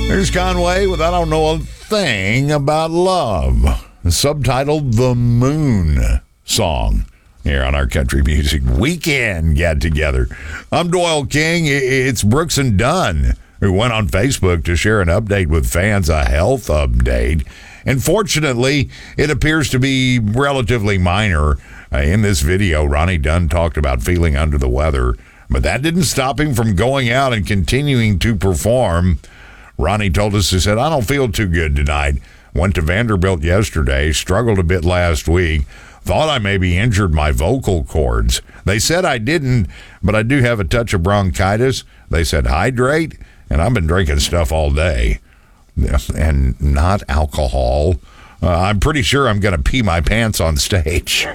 There's Conway with I Don't Know a Thing About Love, subtitled The Moon Song, here on our Country Music Weekend Get Together. I'm Doyle King. It's Brooks and Dunn, who went on Facebook to share an update with fans, a health update. And fortunately, it appears to be relatively minor. In this video, Ronnie Dunn talked about feeling under the weather, but that didn't stop him from going out and continuing to perform. Ronnie told us, he said, I don't feel too good tonight. Went to Vanderbilt yesterday, struggled a bit last week, thought I maybe injured my vocal cords. They said I didn't, but I do have a touch of bronchitis. They said hydrate, and I've been drinking stuff all day. And not alcohol. I'm pretty sure I'm going to pee my pants on stage.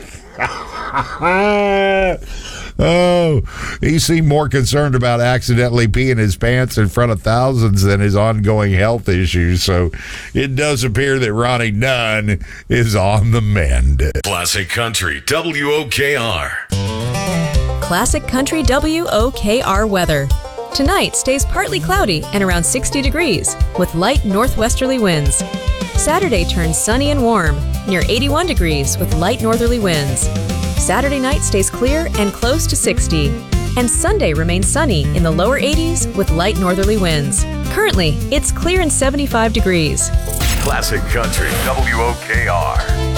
Oh, he seemed more concerned about accidentally peeing his pants in front of thousands than his ongoing health issues. So it does appear that Ronnie Dunn is on the mend. Classic Country WOKR. Classic Country WOKR weather. Tonight stays partly cloudy and around 60 degrees with light northwesterly winds. Saturday turns sunny and warm, near 81 degrees with light northerly winds. Saturday night stays clear and close to 60. And Sunday remains sunny in the lower 80s with light northerly winds. Currently, it's clear and 75 degrees. Classic Country WOKR.